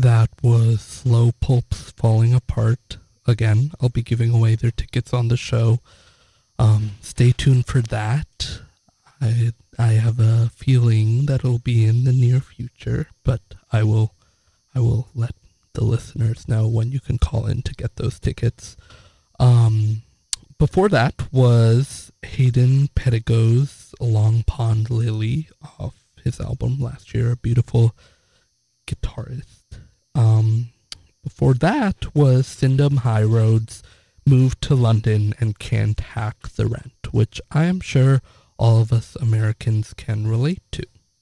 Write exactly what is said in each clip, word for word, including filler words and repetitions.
That was Slow Pulps Falling Apart. Again, I'll be giving away their tickets on the show. Um, stay tuned for that. I I have a feeling that it'll be in the near future, but I will I will let the listeners know when you can call in to get those tickets. Um, before that was Hayden Pettigo's Long Pond Lily off his album last year, a beautiful guitarist. Um, before that was Syndham High Road's Move to London and Can't Hack the Rent, which I am sure all of us Americans can relate to.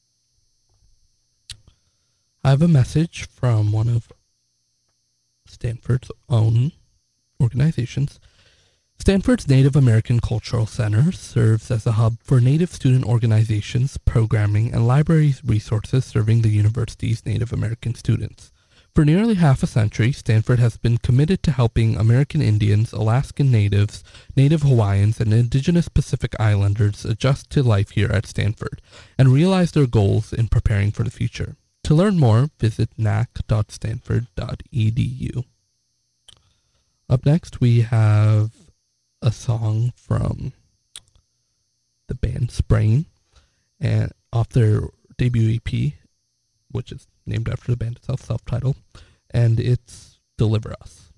I have a message from one of Stanford's own organizations. Stanford's Native American Cultural Center serves as a hub for Native student organizations, programming, and library resources serving the university's Native American students. For nearly half a century, Stanford has been committed to helping American Indians, Alaskan Natives, Native Hawaiians, and Indigenous Pacific Islanders adjust to life here at Stanford and realize their goals in preparing for the future. To learn more, visit n a c dot stanford dot e d u. Up next, we have a song from the band Sprain, and off their debut E P, which is named after the band itself, self-titled, and it's Deliver Us.